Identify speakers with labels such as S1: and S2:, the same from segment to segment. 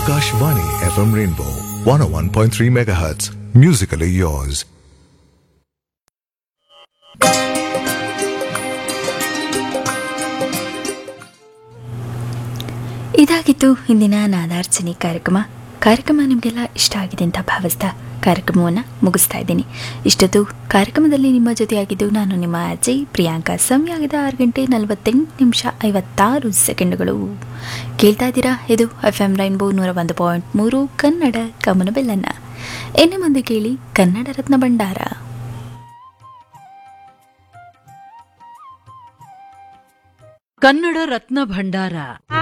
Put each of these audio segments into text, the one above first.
S1: Akashvani FM Rainbow 101.3 MHz. Musically yours.
S2: ಇದಾಗಿತ್ತು ಇಂದಿನ ನಾದಾರ್ಚನೆ ಕಾರ್ಯಕ್ರಮ ನಿಮಗೆಲ್ಲ ಇಷ್ಟ ಆಗಿದೆ ಅಂತ ಭಾವಿಸ್ತಾ ಕಾರ್ಯಕ್ರಮವನ್ನು ಮುಗಿಸ್ತಾ ಇದ್ದೀನಿ. ಇಷ್ಟೊತ್ತು ಕಾರ್ಯಕ್ರಮದಲ್ಲಿ ನಿಮ್ಮ ಜೊತೆಯಾಗಿದ್ದು ನಾನು ನಿಮ್ಮ ಅಜಯ್ ಪ್ರಿಯಾಂಕಾ. ಸಮಯ ಆಗಿದೆ 6:48:56 ಕೇಳ್ತಾ ಇದ್ದೀರಾ, ಇದು FM ರೈನ್ಬೋ 101.3 ಕನ್ನಡ ಕಮನಬೆಲ್ಲನ್ನ. ಎನ್ನೆ ಮುಂದೆ ಕೇಳಿ ಕನ್ನಡ ರತ್ನ ಭಂಡಾರ.
S3: ಕನ್ನಡ ರತ್ನ ಭಂಡಾರ.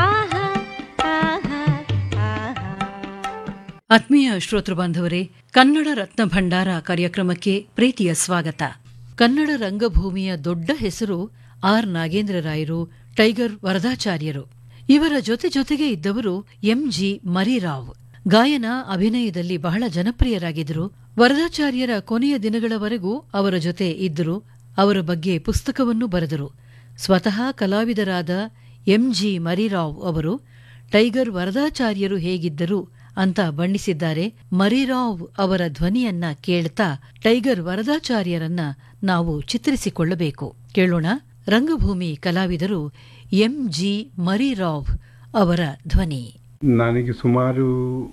S3: ಆತ್ಮೀಯ ಶ್ರೋತೃ ಬಾಂಧವರೇ, ಕನ್ನಡ ರತ್ನ ಭಂಡಾರ ಕಾರ್ಯಕ್ರಮಕ್ಕೆ ಪ್ರೀತಿಯ ಸ್ವಾಗತ. ಕನ್ನಡ ರಂಗಭೂಮಿಯ ದೊಡ್ಡ ಹೆಸರು ಆರ್ ನಾಗೇಂದ್ರ ರಾಯರು, ಟೈಗರ್ ವರದಾಚಾರ್ಯರು. ಇವರ ಜೊತೆಗೆ ಇದ್ದವರು MG ಮರಿರಾವ್. ಗಾಯನ ಅಭಿನಯದಲ್ಲಿ ಬಹಳ ಜನಪ್ರಿಯರಾಗಿದ್ದರು. ವರದಾಚಾರ್ಯರ ಕೊನೆಯ ದಿನಗಳವರೆಗೂ ಅವರ ಜೊತೆ ಇದ್ದರು. ಅವರ ಬಗ್ಗೆ ಪುಸ್ತಕವನ್ನು ಬರೆದರು. ಸ್ವತಃ ಕಲಾವಿದರಾದ MG ಮರಿರಾವ್ ಅವರು ಟೈಗರ್ ವರದಾಚಾರ್ಯರು ಹೇಗಿದ್ದರು ಅಂತ ಬಣ್ಣಿಸಿದ್ದಾರೆ. ಮರಿರಾವ್ ಅವರ ಧ್ವನಿಯನ್ನ ಕೇಳ್ತಾ ಟೈಗರ್ ವರದಾಚಾರ್ಯರನ್ನ ನಾವು ಚಿತ್ರಿಸಿಕೊಳ್ಳಬೇಕು. ಕೇಳೋಣ, ರಂಗಭೂಮಿ ಕಲಾವಿದರು MG ಮರಿರಾವ್ ಅವರ ಧ್ವನಿ.
S4: ನನಗೆ ಸುಮಾರು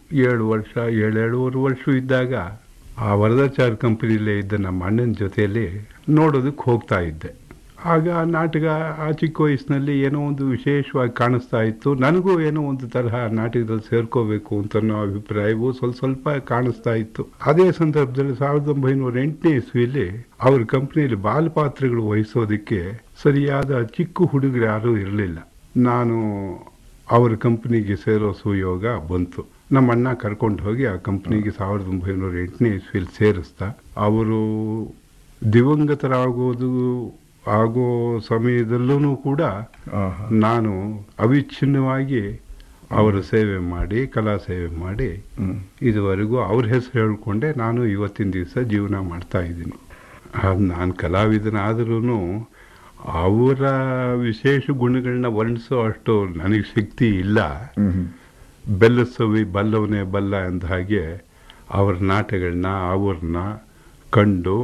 S4: 7.5 ವರ್ಷ ಇದ್ದಾಗ ಆ ವರದಾಚಾರ್ಯ ಕಂಪನಿಯಲ್ಲೇ ಇದ್ದ ನಮ್ಮ ಅಣ್ಣನ ಜೊತೆಯಲ್ಲಿ ನೋಡೋದಕ್ಕೆ ಹೋಗ್ತಾ ಇದ್ದೆ. ಆಗ ನಾಟಕ ಆ ಚಿಕ್ಕ ವಯಸ್ಸಿನಲ್ಲಿ ಏನೋ ಒಂದು ವಿಶೇಷವಾಗಿ ಕಾಣಿಸ್ತಾ ಇತ್ತು. ನನಗೂ ಏನೋ ಒಂದು ತರಹ ನಾಟಕದಲ್ಲಿ ಸೇರ್ಕೋಬೇಕು ಅಂತ ಅಭಿಪ್ರಾಯವೂ ಸ್ವಲ್ಪ ಕಾಣಿಸ್ತಾ ಇತ್ತು. ಅದೇ ಸಂದರ್ಭದಲ್ಲಿ 1908ನೇ ಇಸ್ವಿಯಲ್ಲಿ ಅವ್ರ ಕಂಪ್ನಿಯಲ್ಲಿ ಬಾಲಪಾತ್ರಗಳು ವಹಿಸೋದಕ್ಕೆ ಸರಿಯಾದ ಚಿಕ್ಕ ಹುಡುಗರು ಯಾರೂ ಇರಲಿಲ್ಲ. ನಾನು ಅವ್ರ ಕಂಪ್ನಿಗೆ ಸೇರೋ ಸುಯೋಗ ಬಂತು. ನಮ್ಮ ಅಣ್ಣ ಕರ್ಕೊಂಡು ಹೋಗಿ ಆ ಕಂಪ್ನಿಗೆ 1908ನೇ ಇಸ್ವಿಯಲ್ಲಿ ಸೇರಿಸ್ತಾ, ಅವರು ಆಗೋ ಸಮಯದಲ್ಲೂ ಕೂಡ ನಾನು ಅವಿಚ್ಛಿನ್ನವಾಗಿ ಅವರ ಸೇವೆ ಮಾಡಿ, ಕಲಾ ಸೇವೆ ಮಾಡಿ ಇದುವರೆಗೂ ಅವ್ರ ಹೆಸರು ಹೇಳ್ಕೊಂಡೆ ನಾನು ಇವತ್ತಿನ ದಿವಸ ಜೀವನ ಮಾಡ್ತಾ ಇದ್ದೀನಿ. ನಾನು ಕಲಾವಿದನಾದ್ರೂ ಅವರ ವಿಶೇಷ ಗುಣಗಳನ್ನ ವರ್ಣಿಸೋ ಅಷ್ಟು ನನಗೆ ಶಕ್ತಿ ಇಲ್ಲ. ಬೆಲ್ಲಸವಿ ಬಲ್ಲವನೇ ಬಲ್ಲ ಅಂದ ಹಾಗೆ ಅವರ ನಾಟಗಳನ್ನ ಅವ್ರನ್ನ ಕಂಡು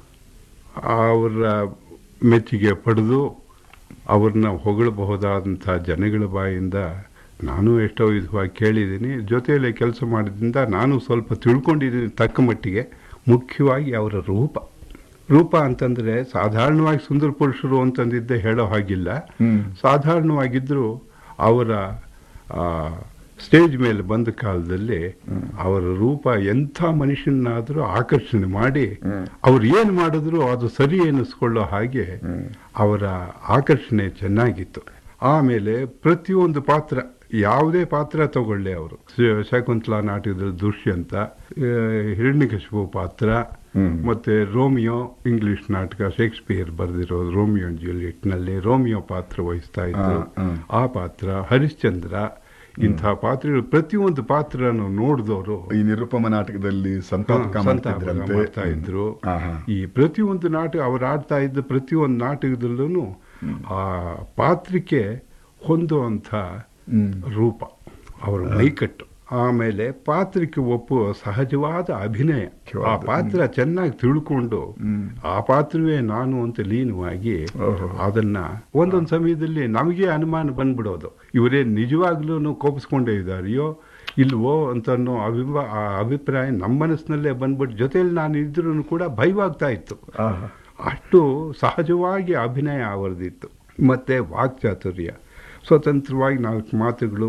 S4: ಅವರ ಮೆಚ್ಚುಗೆ ಪಡೆದು ಅವ್ರನ್ನ ಹೊಗಳಬಹುದಾದಂಥ ಜನಗಳ ಬಾಯಿಂದ ನಾನು ಎಷ್ಟೋ ವಿಧವಾಗಿ ಕೇಳಿದ್ದೀನಿ. ಜೊತೆಯಲ್ಲಿ ಕೆಲಸ ಮಾಡಿದ್ರಿಂದ ನಾನು ಸ್ವಲ್ಪ ತಿಳ್ಕೊಂಡಿದ್ದೀನಿ ತಕ್ಕ ಮಟ್ಟಿಗೆ. ಮುಖ್ಯವಾಗಿ ಅವರ ರೂಪ ಅಂತಂದರೆ ಸಾಧಾರಣವಾಗಿ ಸುಂದರ ಪುರುಷರು ಅಂತಂದಿದ್ದೆ ಹೇಳೋ ಹಾಗಿಲ್ಲ. ಸಾಧಾರಣವಾಗಿದ್ದರೂ ಅವರ ಸ್ಟೇಜ್ ಮೇಲೆ ಬಂದ ಕಾಲದಲ್ಲಿ ಅವರ ರೂಪ ಎಂಥ ಮನುಷ್ಯನಾದರೂ ಆಕರ್ಷಣೆ ಮಾಡಿ ಅವ್ರು ಏನು ಮಾಡಿದ್ರು ಅದು ಸರಿ ಎನಿಸ್ಕೊಳ್ಳೋ ಹಾಗೆ ಅವರ ಆಕರ್ಷಣೆ ಚೆನ್ನಾಗಿತ್ತು. ಆಮೇಲೆ ಪ್ರತಿಯೊಂದು ಪಾತ್ರ, ಯಾವುದೇ ಪಾತ್ರ ತಗೊಳ್ಳಿ, ಅವರು ಶಕುಂತಲಾ ನಾಟಕದಲ್ಲಿ ದುಷ್ಯಂತ, ಹಿರಣ್ಯಕಶಿಪು ಪಾತ್ರ, ಮತ್ತೆ ರೋಮಿಯೋ ಇಂಗ್ಲಿಷ್ ನಾಟಕ ಶೇಕ್ಸ್ಪಿಯರ್ ಬರೆದಿರೋ ರೋಮಿಯೋ ಅಂಡ್ ಜೂಲಿಯೆಟ್ನಲ್ಲಿ ರೋಮಿಯೋ ಪಾತ್ರ ವಹಿಸ್ತಾ ಇದ್ರು. ಆ ಪಾತ್ರ, ಹರಿಶ್ಚಂದ್ರ, ಇಂಥ ಪಾತ್ರಗಳು ಪ್ರತಿಯೊಂದು ಪಾತ್ರನು ನೋಡಿದವರು
S5: ಈ ನಿರುಪಮ ನಾಟಕದಲ್ಲಿ
S4: ಮಾಡ್ತಾ ಇದ್ರು. ಈ ಪ್ರತಿಯೊಂದು ನಾಟಕ ಅವ್ರು ಆಡ್ತಾ ಇದ್ದ ಪ್ರತಿಯೊಂದು ನಾಟಕದಲ್ಲೂ ಆ ಪಾತ್ರಕ್ಕೆ ಹೊಂದುವಂಥ ರೂಪ, ಅವರ ಮೈಕಟ್ಟು, ಆಮೇಲೆ ಪಾತ್ರಕ್ಕೆ ಒಪ್ಪುವ ಸಹಜವಾದ ಅಭಿನಯ, ಆ ಪಾತ್ರ ಚೆನ್ನಾಗಿ ತಿಳ್ಕೊಂಡು ಆ ಪಾತ್ರವೇ ನಾನು ಅಂತ ಲೀನವಾಗಿ ಅದನ್ನ ಒಂದೊಂದು ಸಮಯದಲ್ಲಿ ನಮಗೆ ಅನುಮಾನ ಬಂದ್ಬಿಡೋದು, ಇವರೇ ನಿಜವಾಗ್ಲೂ ಕೋಪಿಸ್ಕೊಂಡೇ ಇದ್ದಾರೆಯೋ ಇಲ್ವೋ ಅಂತ ಅನ್ನೋ ಅಭಿಪ್ರಾಯ ನಮ್ಮ ಮನಸ್ಸಿನಲ್ಲೇ ಬಂದ್ಬಿಟ್ಟು ಜೊತೆಯಲ್ಲಿ ನಾನು ಇದ್ರೂ ಕೂಡ ಭಯವಾಗ್ತಾ ಇತ್ತು. ಅಷ್ಟು ಸಹಜವಾಗಿ ಅಭಿನಯ ಅವರದಿತ್ತು. ಮತ್ತೆ ವಾಕ್ಚಾತುರ್ಯ, ಸ್ವತಂತ್ರವಾಗಿ 4 ಮಾತುಗಳು